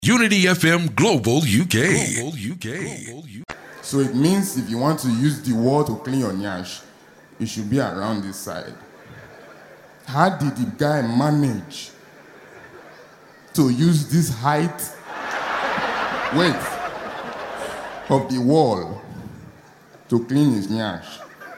Unity FM Global UK. So it means if you want to use the wall to clean your nyash, it should be around this side. How did the guy manage to use this height, width of the wall to clean his nyash?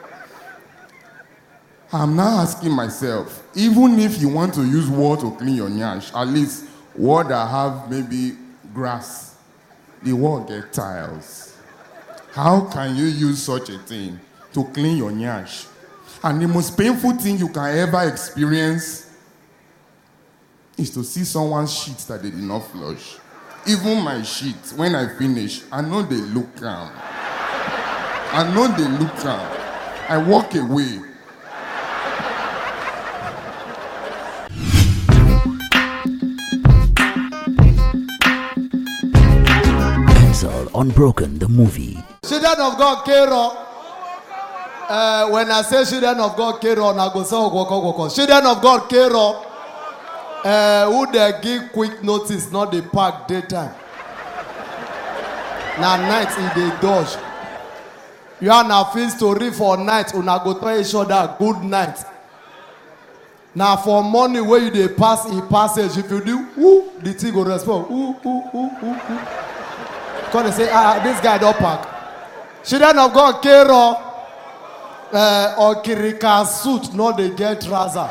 I'm now asking myself, even if you want to use wall to clean your nyash, at least wall that have maybe grass, the wall get tiles. How can you use such a thing to clean your nyash? And the most painful thing you can ever experience is to see someone's sheet that they did not flush. Even my sheet, when I finish, I know they look calm. I walk away. Unbroken, the movie. Children of God, Kero. When I say children of God, Kero, I go say Ogwoko. Children of God, Kero. Who they give quick notice, not the park daytime. Now night in the dodge. You are now feel story for night. Una go tell each other good night. Now for morning where you dey pass in passage, if you do, the thing go respond. Because they say, this guy don't park. Children of God, Kero, or Kirika suit, not they get trouser.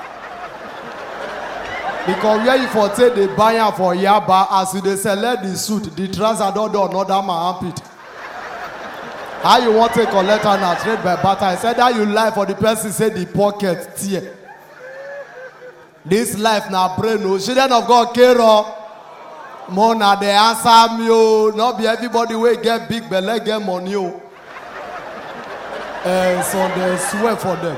Because where you for take the buyer for Yaba, as you they select the suit, the trouser don't do another man armpit. How you want to collect and trade by barter? I said that you lie for the person say the pocket tear. This life now brain no. Children of God, Kero. Mona, they answer me, not be everybody will get big belly, get money. So they swear for them.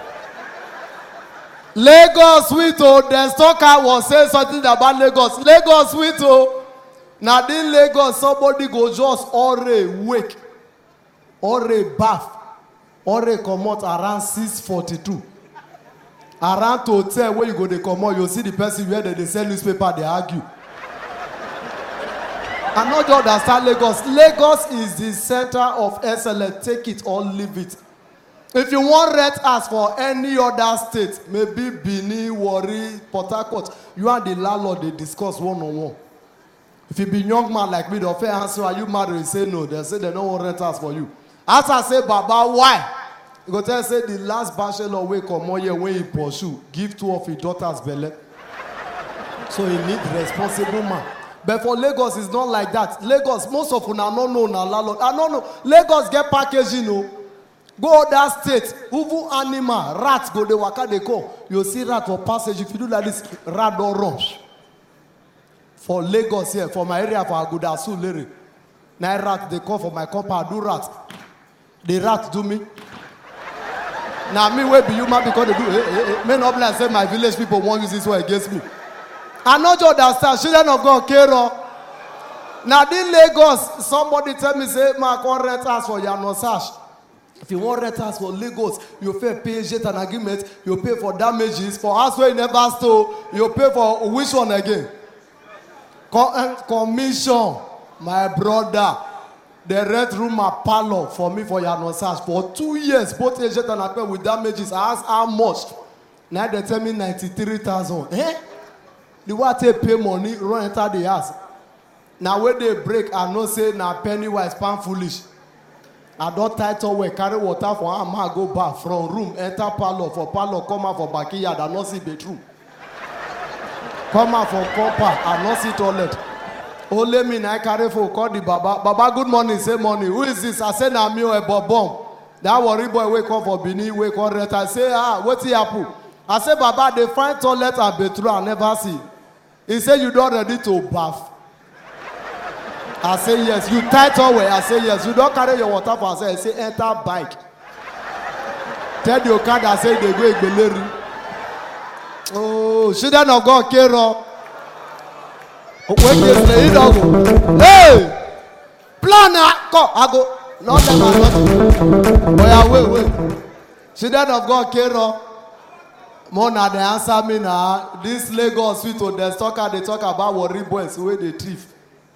Lagos sweet, the stalker was saying something about Lagos. Lagos sweet, now in Lagos, somebody go just already wake, already bath, already come out around 6:42. Around to hotel where you go, they come out, you see the person where they sell newspaper, they argue. I'm not just understand Lagos. Lagos is the center of excellence. Take it or leave it. If you want rent as for any other state, maybe Benin, Warri, Port Harcourt, you and the landlord, they discuss one-on-one. If you be young man like me, they'll fair answer, are you married? You say no. They say they don't want rent as for you. As I say, Baba, why? You go tell say the last bachelor way come on here when he pursue, give 2 of his daughters belly. So he need responsible man. But for Lagos, it's not like that. Lagos, most of them are not known. I don't know. Lagos get packaging, Go other state, uvu animal, rats go the waka they go. You see rat for passage. If you do like this, rat don't run. For Lagos here, for my area, for Agudasu, Lere. Now rat they come for my compound, do rat. The rat do me. Now me where be human because they do. May not like say my village people won't use this way against me. I not just understand. Children of God, Kero. Now in Lagos, somebody tell me say, "Ma, I rent house for Yanosage." If you want rent house for Lagos, you pay jet and agreement. You pay for damages for house where you never stole. You pay for which one again? Commission, my brother. They rent room a parlor for me for Yanosage for 2 years. Both agent and agreement with damages. I ask how much. Now they tell me 93,000. The way they pay money, run enter the house. Now when they break, I know say now penny wise, pan foolish. I don't title where carry water for I go back from room, enter parlor, for parlor, come out for backyard, I not see bedroom. Come out for compound, I not see toilet. Only me I carry for call the Baba. Baba, good morning, say morning. Who is this? I say na me a bomb. That worry boy wake up for Bini, wake up rent. I say, what's the apple? I say, Baba, they find toilet and bedroom, I never see. He said, you don't ready to bath. I say, yes. You tight away. I say, yes. You don't carry your water for. I say, enter bike. Tell your car that say they go Igbeleri. Oh, children of God, Kero. When they play, go. Hey! Plan, go. I go. Not them, not. Wait. Children of God, Kero. Mona, they answer me now. This Lagos sweet to the stalker, they talk about worry boys where they thief.